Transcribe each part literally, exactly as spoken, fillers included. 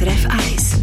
R F eins.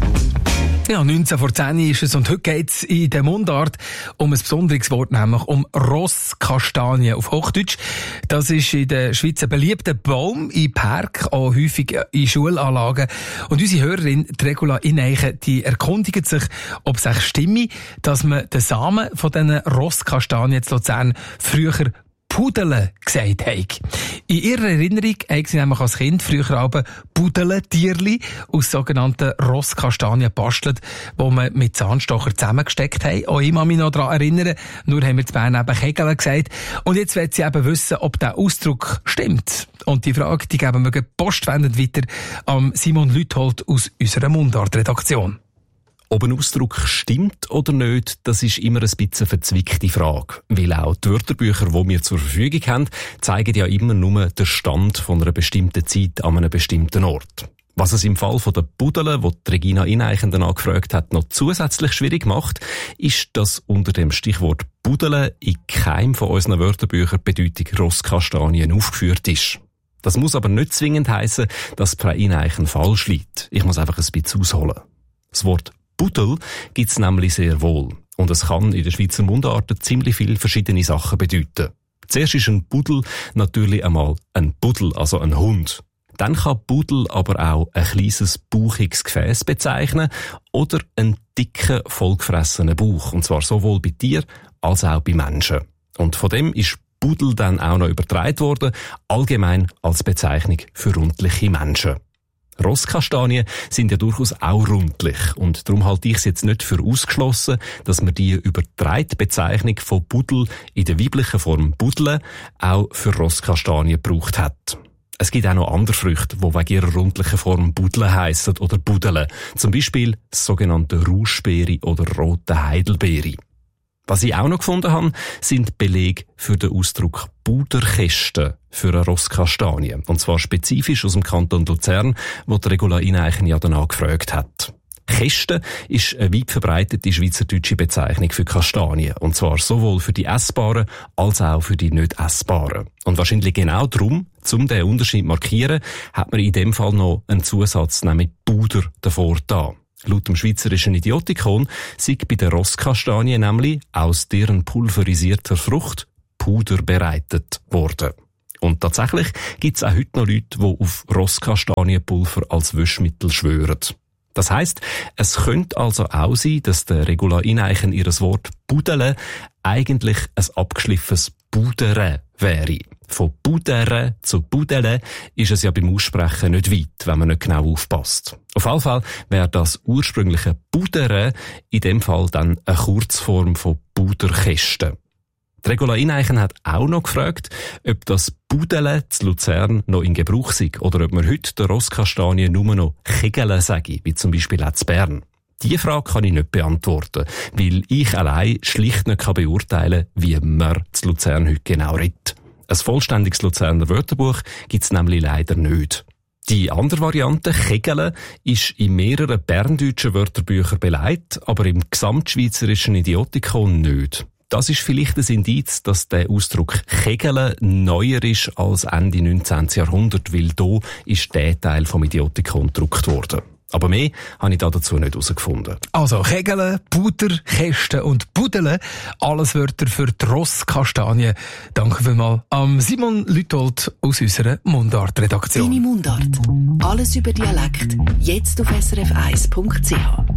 Ja, neunzehn vor zehn ist es und heute geht es in der Mundart um ein besonderes Wort, nämlich um Rosskastanie auf Hochdeutsch. Das ist in der Schweiz ein beliebter Baum in Park, auch häufig in Schulanlagen. Und unsere Hörerin, die Regula Ineichen, die erkundigt sich, ob es echt stimme, dass man den Samen von diesen Rosskastanien in Luzern früher Pudele gesagt hat. In ihrer Erinnerung haben sie nämlich als Kind früher aber Pudele-Tierli aus sogenannten Rosskastanien gebastelt, die man mit Zahnstocher zusammengesteckt haben. Auch ich kann mich noch daran erinnern, nur haben wir zu Bern eben Kegel gesagt. Und jetzt will sie eben wissen, ob der Ausdruck stimmt. Und die Frage, die geben wir postwendend weiter an Simon Lüthold aus unserer Mundart-Redaktion. Ob ein Ausdruck stimmt oder nicht, das ist immer ein bisschen eine verzwickte Frage. Weil auch die Wörterbücher, die wir zur Verfügung haben, zeigen ja immer nur den Stand von einer bestimmten Zeit an einem bestimmten Ort. Was es im Fall von der Pudele, wo die Regina Ineichen danach gefragt hat, noch zusätzlich schwierig macht, ist, dass unter dem Stichwort Pudele in keinem von unseren Wörterbüchern die Bedeutung Rosskastanien aufgeführt ist. Das muss aber nicht zwingend heissen, dass Frau Ineichen falsch liegt. Ich muss einfach ein bisschen ausholen. Das Wort Pudel gibt's nämlich sehr wohl. Und es kann in der Schweizer Mundart ziemlich viele verschiedene Sachen bedeuten. Zuerst ist ein Pudel natürlich einmal ein Pudel, also ein Hund. Dann kann Pudel aber auch ein kleines, bauchiges Gefäß bezeichnen oder einen dicken, vollgefressenen Bauch. Und zwar sowohl bei Tieren als auch bei Menschen. Und von dem ist Pudel dann auch noch übertragen worden, allgemein als Bezeichnung für rundliche Menschen. Rosskastanien sind ja durchaus auch rundlich und darum halte ich es jetzt nicht für ausgeschlossen, dass man die übertragene Bezeichnung von Pudel in der weiblichen Form Pudle auch für Rosskastanien gebraucht hat. Es gibt auch noch andere Früchte, die wegen ihrer rundlichen Form Budle heissen oder Budele. Zum Beispiel das sogenannte Rauschbeere oder rote Heidelbeere. Was ich auch noch gefunden habe, sind Belege für den Ausdruck Puderkäste für eine Rosskastanie. Und zwar spezifisch aus dem Kanton Luzern, wo die Regula Ineichen ja danach gefragt hat. Käste ist eine weit verbreitete schweizerdeutsche Bezeichnung für Kastanien. Und zwar sowohl für die essbaren als auch für die nicht essbaren. Und wahrscheinlich genau darum, um diesen Unterschied zu markieren, hat man in dem Fall noch einen Zusatz, nämlich Puder, davor da. Laut dem schweizerischen Idiotikon sei bei der Rosskastanie nämlich aus deren pulverisierter Frucht Puder bereitet worden. Und tatsächlich gibt es auch heute noch Leute, die auf Rosskastanienpulver als Waschmittel schwören. Das heisst, es könnte also auch sein, dass der Regula Ineichen ihres Wort Pudele eigentlich ein abgeschliffenes Pudere wäre. Von Pudere zu Pudele ist es ja beim Aussprechen nicht weit, wenn man nicht genau aufpasst. Auf jeden Fall wäre das ursprüngliche Pudere in dem Fall dann eine Kurzform von Puderkäste. Die Regula Ineichen hat auch noch gefragt, ob das Pudele zu Luzern noch in Gebrauch sei oder ob man heute der Rosskastanie nur noch Kegele sage, wie zum Beispiel auch zu Bern. Diese Frage kann ich nicht beantworten, weil ich allein schlicht nicht beurteilen kann, wie man zu Luzern heute genau redet. Ein vollständiges Luzerner Wörterbuch gibt's nämlich leider nicht. Die andere Variante, Kegele, ist in mehreren berndeutschen Wörterbüchern beleidigt, aber im gesamtschweizerischen Idiotikon nicht. Das ist vielleicht ein Indiz, dass der Ausdruck Kegele neuer ist als Ende neunzehnten Jahrhundert, weil da ist der Teil vom Idiotikon gedruckt worden. Aber mehr habe ich dazu nicht herausgefunden. Also Kegele, Puder, Käste und Pudele, alles Wörter für die Rosskastanie. Danke vielmals an Simon Lüthold aus unserer Mundart-Redaktion. Deine Mundart. Alles über Dialekt. Jetzt auf s r f eins punkt c h.